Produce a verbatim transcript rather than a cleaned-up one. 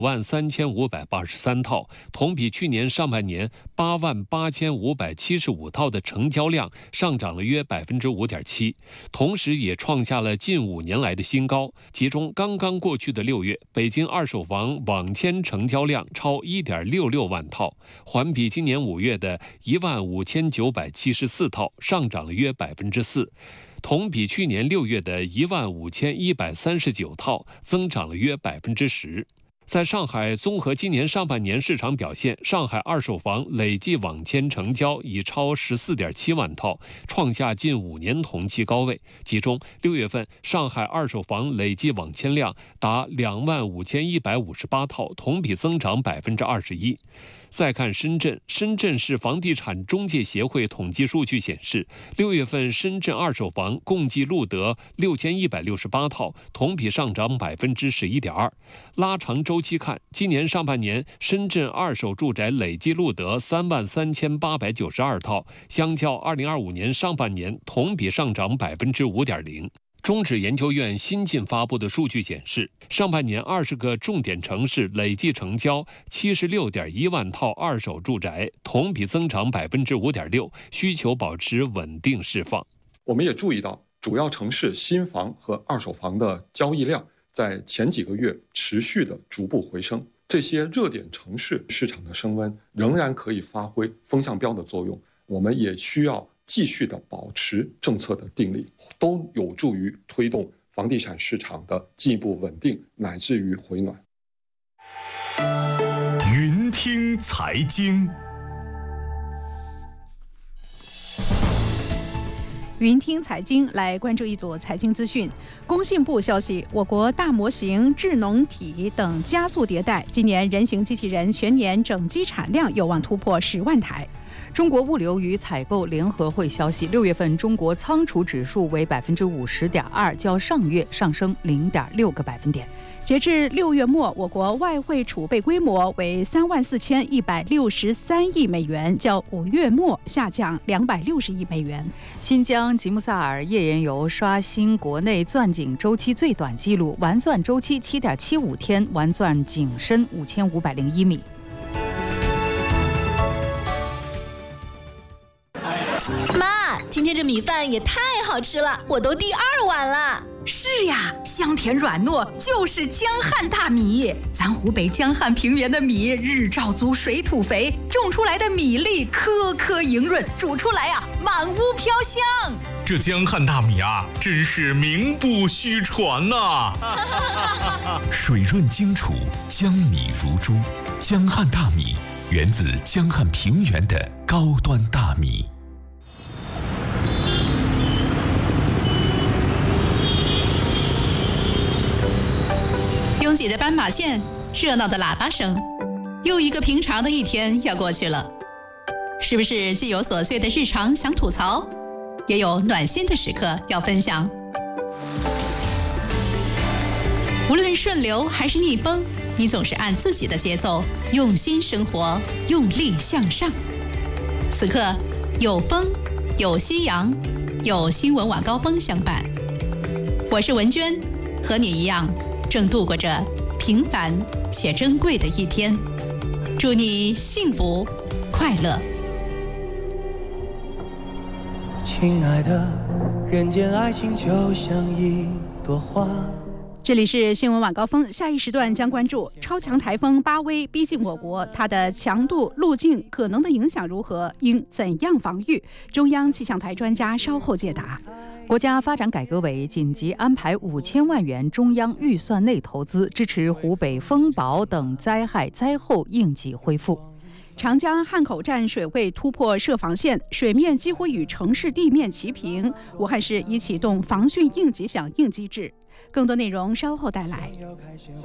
万三千五百八十三套，同比去年上半年八万八千五百七十五套的成交量上涨了约百分之五点七，同时也创下了近五年来的新高。其中，刚刚过去的六月，北京二手房网签成交量超一点六六万套，环比今年五月的一万五千九百七十四套，上涨了约百分之四。同比去年六月的一万五千一百三十九套，增长了约百分之十。在上海综合今年上半年市场表现，上海二手房累计网签成交已超十四点七万套，创下近五年同期高位。其中，六月份上海二手房累计网签量达两万五千一百五十八套，同比增长百分之二十一。再看深圳，深圳市房地产中介协会统计数据显示，六月份深圳二手房共计录得六千一百六十八套，同比上涨百分之十一点二。拉长周期看，今年上半年深圳二手住宅累计录得三万三千八百九十二套，相较二零二五年上半年同比上涨百分之五点零。中指研究院新近发布的数据显示，上半年二十个重点城市累计成交七十六点一万套二手住宅，同比增长百分之五点六，需求保持稳定释放。 我们也注意到，主要城市新房和二手房的交易量在前几个月持续的逐步回升。这些热点城市市场的升温仍然可以发挥风向标的作用，我们也需要继续的保持政策的定力，都有助于推动房地产市场的进一步稳定乃至于回暖。 云听财经， 云听财经来关注一组财经资讯。工信部消息，我国大模型、智能体等加速迭代，今年人形机器人全年整机产量有望突破十万台。 中国物流与采购联合会消息，六月份中国仓储指数为百分之五十点二，较上月上升零点六个百分点。 截至六月末，我国外汇储备规模为三万四千一百六十三亿美元，较五月末下降两百六十亿美元。 新疆吉木萨尔页岩油刷新国内钻井周期最短纪录，完钻周期七点七五天，完钻井深五千五百零一米。 妈，今天这米饭也太好吃了，我都第二碗了。 是呀，香甜软糯，就是江汉大米。咱湖北江汉平原的米日照足，水土肥，种出来的米粒颗颗莹润，煮出来啊满屋飘香。 这江汉大米啊，真是名不虚传呐、 啊！水润精储，江米如珠。江汉大米源自江汉平原的高端大米。 拥挤的斑马线，热闹的喇叭声，又一个平常的一天要过去了。是不是既有琐碎的日常想吐槽，也有暖心的时刻要分享？无论顺流还是逆风，你总是按自己的节奏用心生活，用力向上。此刻有风，有夕阳，有新闻晚高峰相伴。我是文娟，和你一样正度过着平凡且珍贵的一天，祝你幸福快乐。 亲爱的，人间爱情就像一朵花。 这里是新闻晚高峰，下一时段将关注超强台风巴威逼近我国，它的强度、路径、可能的影响如何，应怎样防御？中央气象台专家稍后解答。 国家发展改革委紧急安排五千万元中央预算内投资，支持湖北风雹等灾害灾后应急恢复。 长江汉口站水位突破设防线，水面几乎与城市地面齐平。武汉市已启动防汛应急响应机制。更多内容稍后带来。